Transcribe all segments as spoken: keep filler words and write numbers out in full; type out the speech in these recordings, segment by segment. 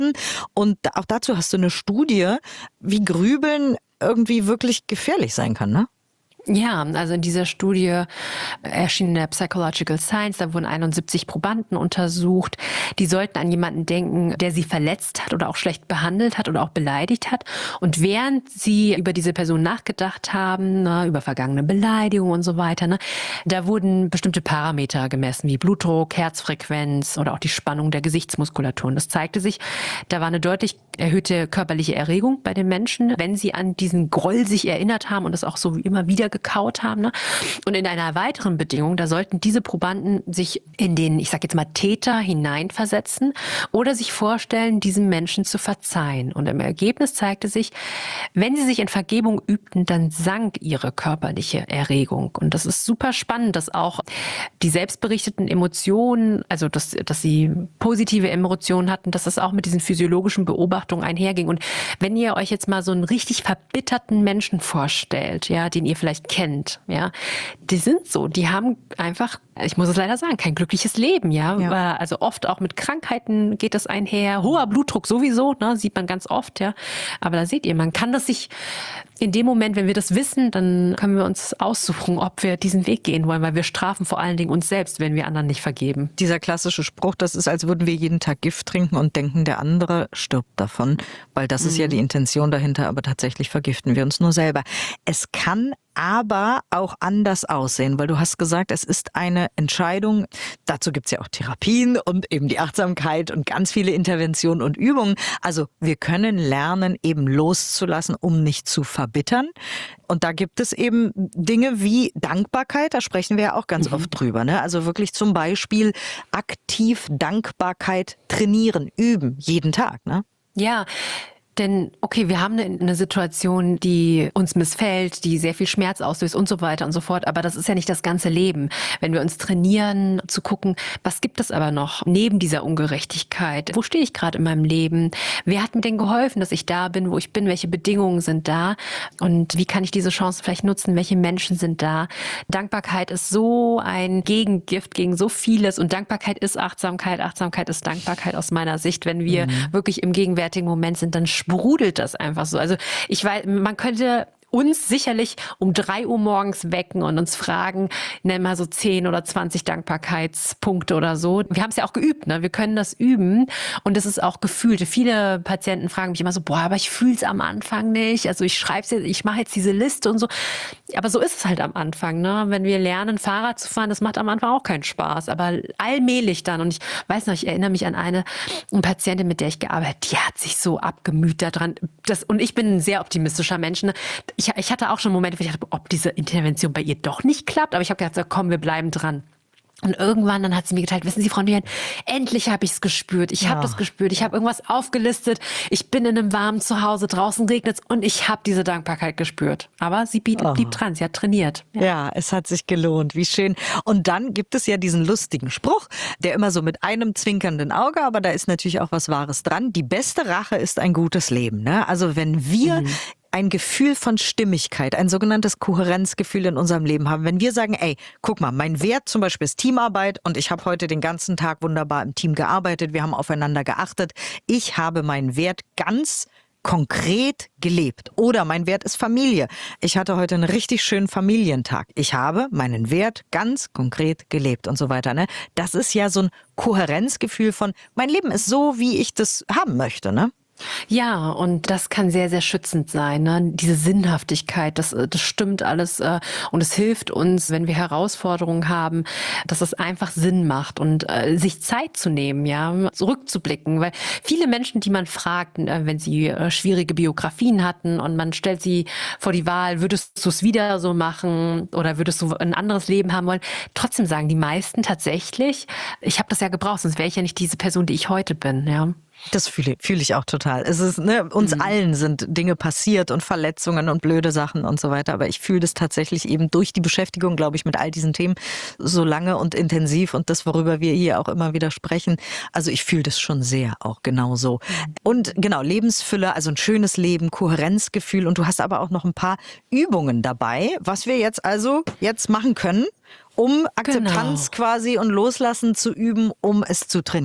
beobachten. Und auch dazu hast du eine Studie, wie Grübeln irgendwie wirklich gefährlich sein kann, ne? Ja, also in dieser Studie erschien in der Psychological Science, da wurden einundsiebzig Probanden untersucht. Die sollten an jemanden denken, der sie verletzt hat oder auch schlecht behandelt hat oder auch beleidigt hat. Und während sie über diese Person nachgedacht haben, ne, über vergangene Beleidigungen und so weiter, ne, da wurden bestimmte Parameter gemessen, wie Blutdruck, Herzfrequenz oder auch die Spannung der Gesichtsmuskulatur. Und das zeigte sich, da war eine deutlich erhöhte körperliche Erregung bei den Menschen, wenn sie an diesen Groll sich erinnert haben und das auch so immer wieder gekaut haben. Ne? Und in einer weiteren Bedingung, da sollten diese Probanden sich in den, ich sag jetzt mal, Täter hineinversetzen oder sich vorstellen, diesem Menschen zu verzeihen. Und im Ergebnis zeigte sich, wenn sie sich in Vergebung übten, dann sank ihre körperliche Erregung. Und das ist super spannend, dass auch die selbstberichteten Emotionen, also dass, dass sie positive Emotionen hatten, dass das auch mit diesen physiologischen Beobachtungen einherging. Und wenn ihr euch jetzt mal so einen richtig verbitterten Menschen vorstellt, ja, den ihr vielleicht kennt, ja, die sind so, die haben einfach, ich muss es leider sagen, kein glückliches Leben, ja, ja. Also oft auch mit Krankheiten geht das einher, hoher Blutdruck sowieso, ne, sieht man ganz oft, ja, aber da seht ihr, man kann das sich in dem Moment, wenn wir das wissen, dann können wir uns aussuchen, ob wir diesen Weg gehen wollen, weil wir strafen vor allen Dingen uns selbst, wenn wir anderen nicht vergeben. Dieser klassische Spruch, das ist, als würden wir jeden Tag Gift trinken und denken, der andere stirbt davon, weil das mhm. ist ja die Intention dahinter, aber tatsächlich vergiften wir uns nur selber. Es kann aber auch anders aussehen, weil du hast gesagt, es ist eine Entscheidung. Dazu gibt's ja auch Therapien und eben die Achtsamkeit und ganz viele Interventionen und Übungen. Also wir können lernen, eben loszulassen, um nicht zu verbittern. Und da gibt es eben Dinge wie Dankbarkeit, da sprechen wir ja auch ganz mhm. oft drüber, ne? Also wirklich zum Beispiel aktiv Dankbarkeit trainieren, üben, jeden Tag, ne? Ja. Denn, okay, wir haben eine, eine Situation, die uns missfällt, die sehr viel Schmerz auslöst und so weiter und so fort. Aber das ist ja nicht das ganze Leben. Wenn wir uns trainieren, zu gucken, was gibt es aber noch neben dieser Ungerechtigkeit? Wo stehe ich gerade in meinem Leben? Wer hat mir denn geholfen, dass ich da bin, wo ich bin? Welche Bedingungen sind da? Und wie kann ich diese Chance vielleicht nutzen? Welche Menschen sind da? Dankbarkeit ist so ein Gegengift gegen so vieles. Und Dankbarkeit ist Achtsamkeit. Achtsamkeit ist Dankbarkeit aus meiner Sicht. Wenn wir mhm. wirklich im gegenwärtigen Moment sind, dann sprudelt das einfach so. Also ich weiß, man könnte uns sicherlich um drei Uhr morgens wecken und uns fragen, nenn mal so zehn oder zwanzig Dankbarkeitspunkte oder so. Wir haben es ja auch geübt, ne? Wir können das üben und es ist auch gefühlt. Viele Patienten fragen mich immer so, boah, aber ich fühle es am Anfang nicht. Also ich schreibe jetzt, ich mache jetzt diese Liste und so. Aber so ist es halt am Anfang, ne? Wenn wir lernen, Fahrrad zu fahren, das macht am Anfang auch keinen Spaß. Aber allmählich dann, und ich weiß noch, ich erinnere mich an eine, eine Patientin, mit der ich gearbeitet habe, die hat sich so abgemüht daran. Das, und ich bin ein sehr optimistischer Mensch, ne? Ich, ich hatte auch schon Momente, wo ich dachte, ob diese Intervention bei ihr doch nicht klappt. Aber ich habe gedacht, so, komm, wir bleiben dran. Und irgendwann, dann hat sie mir geteilt, wissen Sie, Frau Nguyen, endlich habe ich es gespürt. Ich habe ja. das gespürt. Ich habe irgendwas aufgelistet. Ich bin in einem warmen Zuhause, draußen regnet es und ich habe diese Dankbarkeit gespürt. Aber sie blieb, oh. blieb dran, sie hat trainiert. Ja. ja, es hat sich gelohnt. Wie schön. Und dann gibt es ja diesen lustigen Spruch, der immer so mit einem zwinkernden Auge, aber da ist natürlich auch was Wahres dran. Die beste Rache ist ein gutes Leben. Ne? Also wenn wir... Mhm. ein Gefühl von Stimmigkeit, ein sogenanntes Kohärenzgefühl in unserem Leben haben. Wenn wir sagen, ey, guck mal, mein Wert zum Beispiel ist Teamarbeit und ich habe heute den ganzen Tag wunderbar im Team gearbeitet, wir haben aufeinander geachtet, ich habe meinen Wert ganz konkret gelebt. Oder mein Wert ist Familie. Ich hatte heute einen richtig schönen Familientag. Ich habe meinen Wert ganz konkret gelebt und so weiter. Ne? Das ist ja so ein Kohärenzgefühl von, mein Leben ist so, wie ich das haben möchte, ne? Ja, und das kann sehr, sehr schützend sein, ne? Diese Sinnhaftigkeit, das, das stimmt alles äh, und es hilft uns, wenn wir Herausforderungen haben, dass es einfach Sinn macht und äh, sich Zeit zu nehmen, ja, zurückzublicken, weil viele Menschen, die man fragt, äh, wenn sie äh, schwierige Biografien hatten und man stellt sie vor die Wahl, würdest du es wieder so machen oder würdest du ein anderes Leben haben wollen, trotzdem sagen die meisten tatsächlich, ich habe das ja gebraucht, sonst wäre ich ja nicht diese Person, die ich heute bin, ja. Das fühle fühl ich auch total. Es ist, ne, uns mhm. allen sind Dinge passiert und Verletzungen und blöde Sachen und so weiter. Aber ich fühle das tatsächlich eben durch die Beschäftigung, glaube ich, mit all diesen Themen so lange und intensiv und das, worüber wir hier auch immer wieder sprechen. Also ich fühle das schon sehr auch genauso. Mhm. Und genau, Lebensfülle, also ein schönes Leben, Kohärenzgefühl. Und du hast aber auch noch ein paar Übungen dabei, was wir jetzt also jetzt machen können, um Akzeptanz genau. quasi und Loslassen zu üben, um es zu trainieren.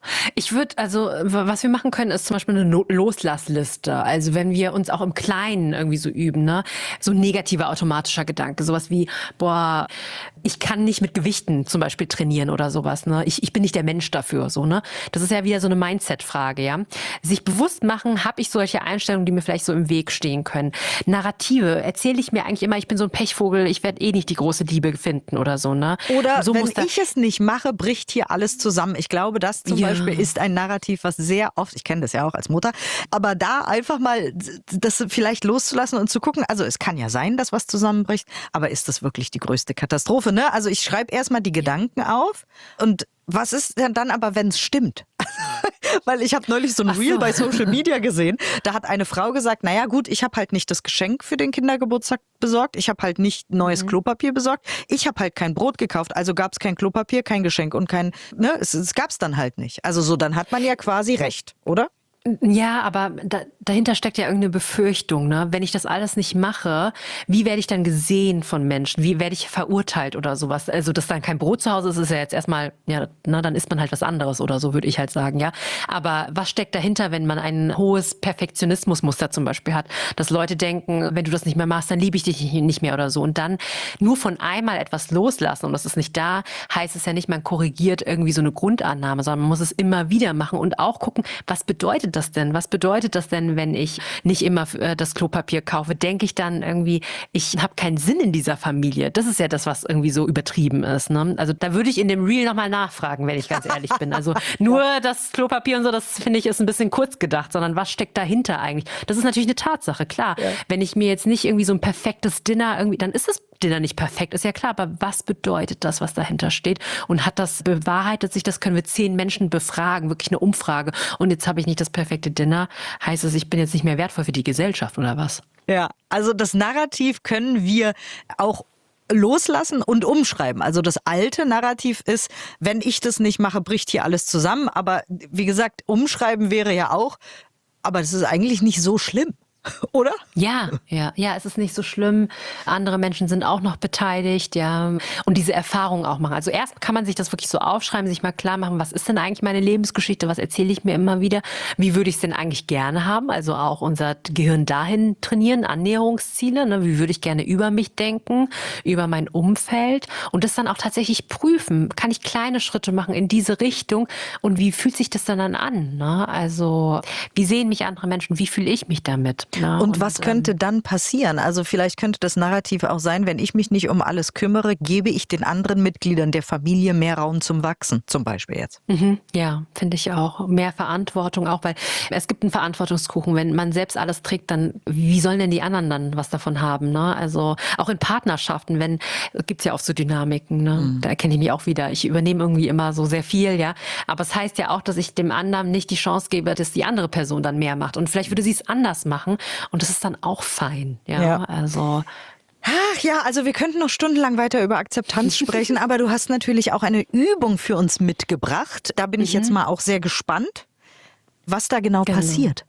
Ich würde, also, was wir machen können, ist zum Beispiel eine No- Loslassliste. Also, wenn wir uns auch im Kleinen irgendwie so üben, ne? So ein negativer automatischer Gedanke. Sowas wie, boah, ich kann nicht mit Gewichten zum Beispiel trainieren oder sowas, ne? Ich, ich bin nicht der Mensch dafür, so, ne? Das ist ja wieder so eine Mindset-Frage, ja? Sich bewusst machen, habe ich solche Einstellungen, die mir vielleicht so im Weg stehen können. Narrative, erzähle ich mir eigentlich immer, ich bin so ein Pechvogel, ich werde eh nicht die große Liebe finden oder so, ne? Oder So wenn muss da- ich es nicht mache, bricht hier alles zusammen. Ich glaube, das zum Ja. Beispiel ist ein Narrativ, was sehr oft, ich kenne das ja auch als Mutter, aber da einfach mal das vielleicht loszulassen und zu gucken, also es kann ja sein, dass was zusammenbricht, aber ist das wirklich die größte Katastrophe? Ne? Also ich schreibe erstmal die Gedanken auf und was ist denn dann aber, wenn es stimmt? Weil ich habe neulich so ein Ach so. Reel bei Social Media gesehen, da hat eine Frau gesagt, naja gut, ich habe halt nicht das Geschenk für den Kindergeburtstag besorgt, ich habe halt nicht neues Klopapier besorgt, ich habe halt kein Brot gekauft, also gab es kein Klopapier, kein Geschenk und kein, ne, es, es gab es dann halt nicht. Also so, dann hat man ja quasi recht, oder? Ja, aber da, dahinter steckt ja irgendeine Befürchtung, ne? Wenn ich das alles nicht mache, wie werde ich dann gesehen von Menschen? Wie werde ich verurteilt oder sowas? Also, dass dann kein Brot zu Hause ist, ist ja jetzt erstmal, ja, na, dann isst man halt was anderes oder so, würde ich halt sagen, ja. Aber was steckt dahinter, wenn man ein hohes Perfektionismusmuster zum Beispiel hat? Dass Leute denken, wenn du das nicht mehr machst, dann liebe ich dich nicht mehr oder so. Und dann nur von einmal etwas loslassen und das ist nicht da, heißt es ja nicht, man korrigiert irgendwie so eine Grundannahme, sondern man muss es immer wieder machen und auch gucken, was bedeutet das denn? Was bedeutet das denn, wenn ich nicht immer äh, das Klopapier kaufe? Denke ich dann irgendwie, ich habe keinen Sinn in dieser Familie? Das ist ja das, was irgendwie so übertrieben ist. Ne? Also da würde ich in dem Reel nochmal nachfragen, wenn ich ganz ehrlich bin. Also nur das Klopapier und so, das finde ich ist ein bisschen kurz gedacht, sondern was steckt dahinter eigentlich? Das ist natürlich eine Tatsache, klar. Ja. Wenn ich mir jetzt nicht irgendwie so ein perfektes Dinner irgendwie, dann ist das Dinner nicht perfekt, ist ja klar, aber was bedeutet das, was dahinter steht? Und hat das bewahrheitet sich, das können wir zehn Menschen befragen, wirklich eine Umfrage. Und jetzt habe ich nicht das perfekte Dinner, heißt es, ich bin jetzt nicht mehr wertvoll für die Gesellschaft oder was? Ja, also das Narrativ können wir auch loslassen und umschreiben. Also das alte Narrativ ist, wenn ich das nicht mache, bricht hier alles zusammen. Aber wie gesagt, umschreiben wäre ja auch, aber das ist eigentlich nicht so schlimm. Oder? Ja, ja, ja, es ist nicht so schlimm. Andere Menschen sind auch noch beteiligt, ja. Und diese Erfahrung auch machen. Also erst kann man sich das wirklich so aufschreiben, sich mal klar machen, was ist denn eigentlich meine Lebensgeschichte? Was erzähle ich mir immer wieder? Wie würde ich es denn eigentlich gerne haben? Also auch unser Gehirn dahin trainieren, Annäherungsziele. Ne? Wie würde ich gerne über mich denken, über mein Umfeld? Und das dann auch tatsächlich prüfen. Kann ich kleine Schritte machen in diese Richtung? Und wie fühlt sich das dann, dann an? Ne? Also wie sehen mich andere Menschen? Wie fühle ich mich damit? Ja, und, und was könnte ähm, dann passieren? Also vielleicht könnte das Narrativ auch sein, wenn ich mich nicht um alles kümmere, gebe ich den anderen Mitgliedern der Familie mehr Raum zum Wachsen, zum Beispiel jetzt. Mhm, ja, finde ich auch. Mehr Verantwortung auch, weil es gibt einen Verantwortungskuchen. Wenn man selbst alles trägt, dann wie sollen denn die anderen dann was davon haben? Ne? Also auch in Partnerschaften, wenn gibt es ja oft so Dynamiken. Ne? Mhm. Da erkenne ich mich auch wieder. Ich übernehme irgendwie immer so sehr viel, ja. Aber es heißt ja auch, dass ich dem anderen nicht die Chance gebe, dass die andere Person dann mehr macht. Und vielleicht würde sie es anders machen. Und das ist dann auch fein. Ja, ja. Also. Ach ja, also wir könnten noch stundenlang weiter über Akzeptanz sprechen, aber du hast natürlich auch eine Übung für uns mitgebracht. Da bin ich mhm. jetzt mal auch sehr gespannt, was da genau, genau. passiert.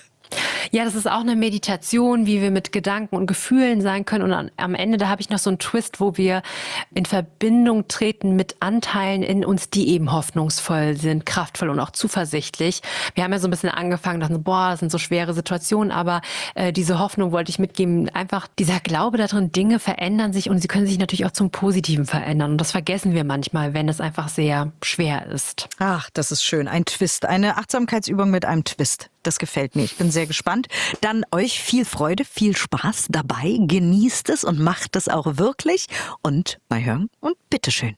Ja, das ist auch eine Meditation, wie wir mit Gedanken und Gefühlen sein können. Und am Ende, da habe ich noch so einen Twist, wo wir in Verbindung treten mit Anteilen in uns, die eben hoffnungsvoll sind, kraftvoll und auch zuversichtlich. Wir haben ja so ein bisschen angefangen, dachten, boah, das sind so schwere Situationen, aber äh, diese Hoffnung wollte ich mitgeben. Einfach dieser Glaube darin, Dinge verändern sich und sie können sich natürlich auch zum Positiven verändern. Und das vergessen wir manchmal, wenn es einfach sehr schwer ist. Ach, das ist schön. Ein Twist. Eine Achtsamkeitsübung mit einem Twist. Das gefällt mir. Ich bin sehr gespannt. Dann euch viel Freude, viel Spaß dabei. Genießt es und macht es auch wirklich. Und bei Hören und bitteschön.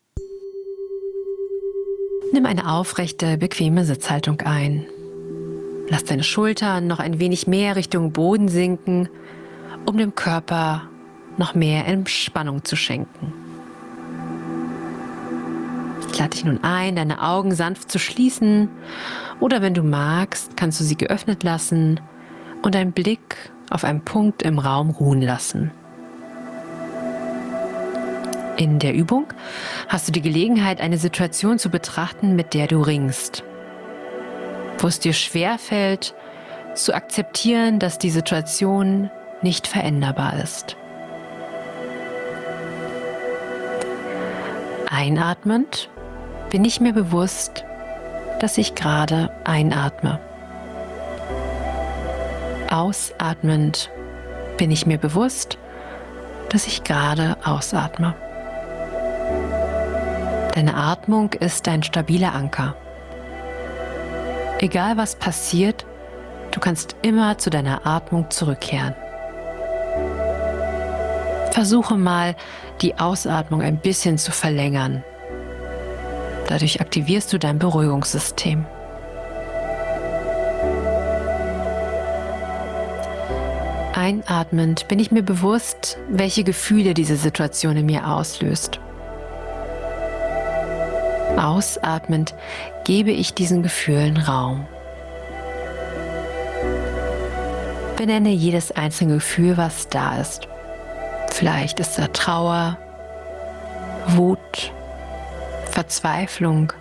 Nimm eine aufrechte, bequeme Sitzhaltung ein. Lass deine Schultern noch ein wenig mehr Richtung Boden sinken, um dem Körper noch mehr Entspannung zu schenken. Ich lade dich nun ein, deine Augen sanft zu schließen oder wenn du magst, kannst du sie geöffnet lassen und deinen Blick auf einen Punkt im Raum ruhen lassen. In der Übung hast du die Gelegenheit, eine Situation zu betrachten, mit der du ringst, wo es dir schwerfällt, zu akzeptieren, dass die Situation nicht veränderbar ist. Einatmend bin ich mir bewusst, dass ich gerade einatme. Ausatmend bin ich mir bewusst, dass ich gerade ausatme. Deine Atmung ist ein stabiler Anker. Egal was passiert, du kannst immer zu deiner Atmung zurückkehren. Versuche mal, die Ausatmung ein bisschen zu verlängern. Dadurch aktivierst du dein Beruhigungssystem. Einatmend bin ich mir bewusst, welche Gefühle diese Situation in mir auslöst. Ausatmend gebe ich diesen Gefühlen Raum. Benenne jedes einzelne Gefühl, was da ist. Vielleicht ist da Trauer, Wut, Verzweiflung.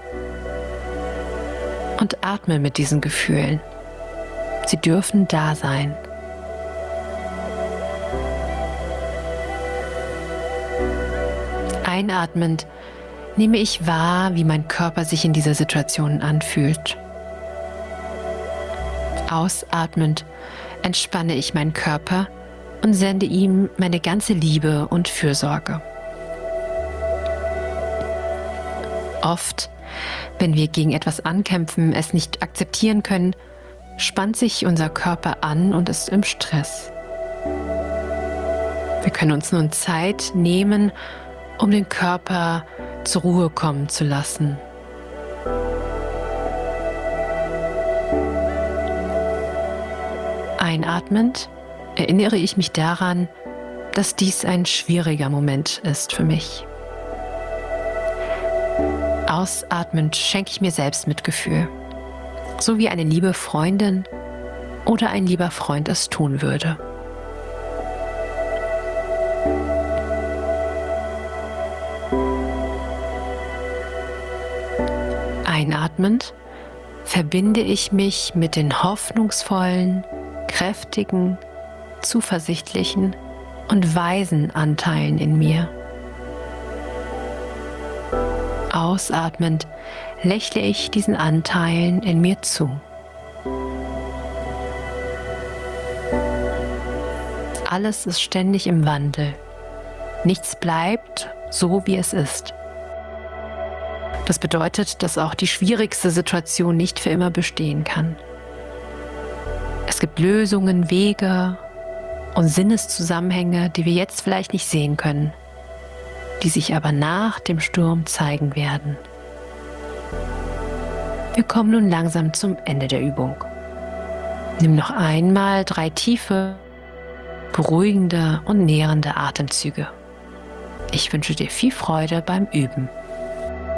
Und atme mit diesen Gefühlen. Sie dürfen da sein. Einatmend nehme ich wahr, wie mein Körper sich in dieser Situation anfühlt. Ausatmend entspanne ich meinen Körper und sende ihm meine ganze Liebe und Fürsorge. Oft, wenn wir gegen etwas ankämpfen, es nicht akzeptieren können, spannt sich unser Körper an und ist im Stress. Wir können uns nun Zeit nehmen, um den Körper zur Ruhe kommen zu lassen. Einatmend erinnere ich mich daran, dass dies ein schwieriger Moment ist für mich. Ausatmend schenke ich mir selbst Mitgefühl, so wie eine liebe Freundin oder ein lieber Freund es tun würde. Einatmend verbinde ich mich mit den hoffnungsvollen, kräftigen, zuversichtlichen und weisen Anteilen in mir. Ausatmend lächle ich diesen Anteilen in mir zu. Alles ist ständig im Wandel. Nichts bleibt so, wie es ist. Das bedeutet, dass auch die schwierigste Situation nicht für immer bestehen kann. Es gibt Lösungen, Wege und Sinneszusammenhänge, die wir jetzt vielleicht nicht sehen können, die sich aber nach dem Sturm zeigen werden. Wir kommen nun langsam zum Ende der Übung. Nimm noch einmal drei tiefe, beruhigende und nährende Atemzüge. Ich wünsche dir viel Freude beim Üben.